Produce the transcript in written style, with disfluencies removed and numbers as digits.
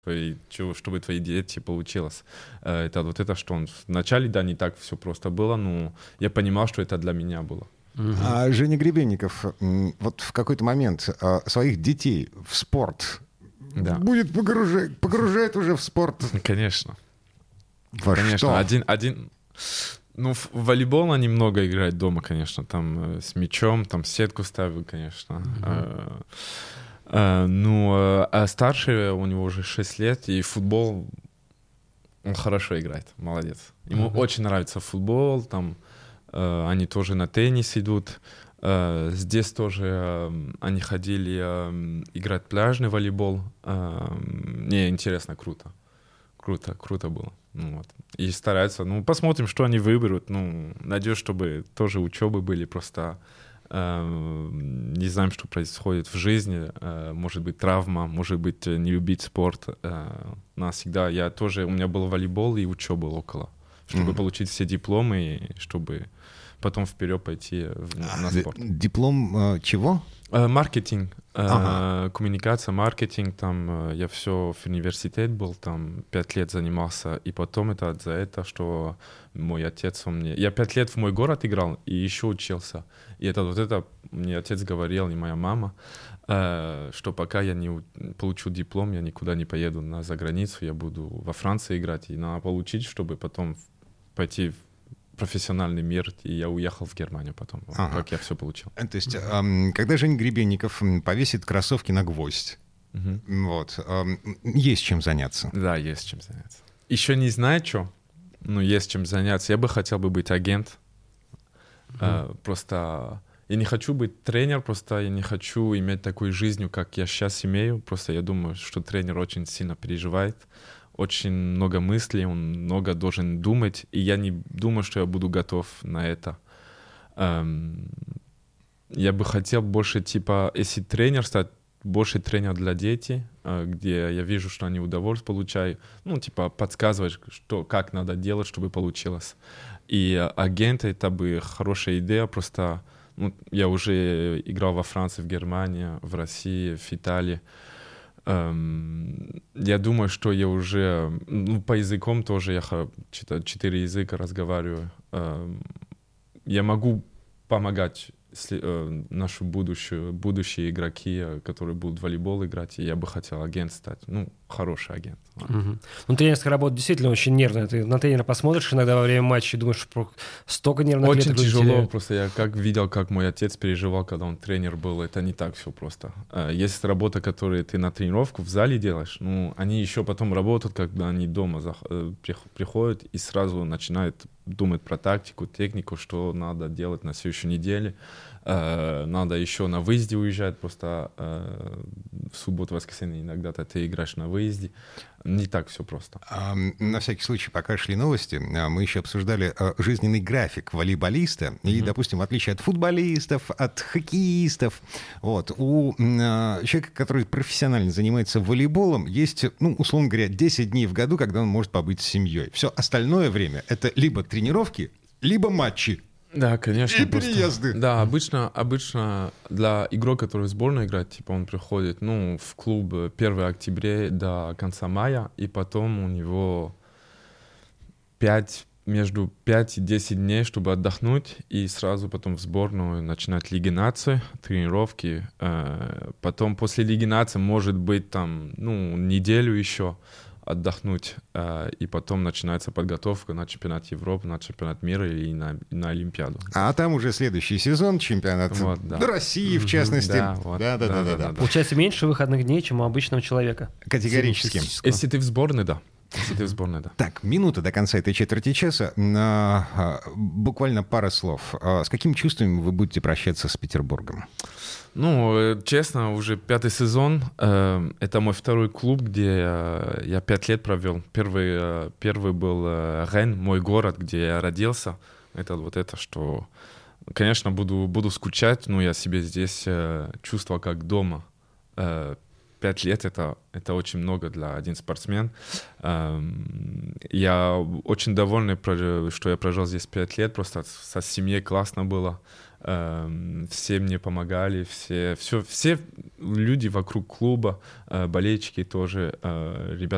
чтобы твои дети получилось. Это вот это, что он вначале, да, не так все просто было, но я понимал, что это для меня было. А Женя Гребенников вот в какой-то момент своих детей в спорт будет погружать уже в спорт. Конечно. Во конечно. Что? Ну, в волейбол они много играют дома, конечно. Там с мячом, там сетку ставят, конечно. А старший, у него уже 6 лет, и футбол он хорошо играет, молодец. Ему очень нравится футбол, там они тоже на теннис идут. Здесь тоже они ходили играть пляжный волейбол. Мне интересно, круто. Круто было. Ну, вот. И стараются. Ну, посмотрим, что они выберут. Ну, надеюсь, чтобы тоже учебы были. Просто не знаем, что происходит в жизни. Может быть, травма, может быть, не любить спорт. У меня был волейбол и учеба около. Чтобы получить все дипломы, и чтобы потом вперед пойти на спорт. Диплом чего? Маркетинг, коммуникация, маркетинг, там я все в университет был, там 5 лет занимался, и потом это за это, что мой отец, я 5 лет в мой город играл и еще учился, и это мне отец говорил, и моя мама, что пока я не получу диплом, я никуда не поеду за границу, я буду во Франции играть, и надо получить, чтобы потом пойти в профессиональный мир, и я уехал в Германию потом, как я все получил. То есть, когда Женя Гребенников повесит кроссовки на гвоздь, есть чем заняться. Да, есть чем заняться. Еще не знаю, что, но есть чем заняться. Я бы хотел быть агент. Просто я не хочу быть тренер, просто я не хочу иметь такой жизнь, как я сейчас имею. Просто я думаю, что тренер очень сильно переживает. Очень много мыслей, он много должен думать, и я не думаю, что я буду готов на это. Я бы хотел больше, если тренер стать, больше тренер для детей, где я вижу, что они удовольствие получают, подсказывать, как надо делать, чтобы получилось. И агент — это бы хорошая идея, просто я уже играл во Франции, в Германии, в России, в Италии. Я думаю, что я уже по языкам тоже, я 4 языка разговариваю. Я могу помогать наши будущие игроки, которые будут в волейбол играть, и я бы хотел агент стать. Хороший агент. Тренерская работа действительно очень нервная. Ты на тренера посмотришь иногда во время матча и думаешь, что столько нервных клеток. Очень тяжело. Просто я видел, как мой отец переживал, когда он тренер был. Это не так все просто. Есть работа, которую ты на тренировку в зале делаешь. Они еще потом работают, когда они дома приходят и сразу начинают думать про тактику, технику, что надо делать на следующей неделе. Надо еще на выезде уезжать, просто в субботу, воскресенье иногда ты играешь на выезде. Не так все просто. На всякий случай, пока шли новости, мы еще обсуждали жизненный график волейболиста. И, допустим, в отличие от футболистов, от хоккеистов, у человека, который профессионально занимается волейболом, есть, условно говоря, 10 дней в году, когда он может побыть с семьей. Все остальное время — это либо тренировки, либо матчи. Да, конечно. И переезды. Да, обычно для игрока, который в сборной играет, он приходит в клуб 1 октября до конца мая, и потом у него между 5 и 10 дней, чтобы отдохнуть, и сразу потом в сборную начинать Лиги наций, тренировки. Потом после Лиги наций, может быть, неделю еще отдохнуть, и потом начинается подготовка на чемпионат Европы, на чемпионат мира и на Олимпиаду. А там уже следующий сезон, чемпионат России, в частности. Да. Получается, меньше выходных дней, чем у обычного человека. Категорически. Если ты в сборной, да. Так, минута до конца этой четверти часа. Буквально пара слов. С какими чувствами вы будете прощаться с Петербургом? Честно, уже 5-й сезон. Это мой второй клуб, где я 5 лет провел. Первый был Рен, мой город, где я родился. Это что... Конечно, буду скучать, но я себя здесь чувствовал как дома. 5 лет — это очень много для один спортсмен. Я очень доволен, что я прожил здесь 5 лет. Просто со семьей классно было. Все мне помогали, все люди вокруг клуба, болельщики тоже, ребята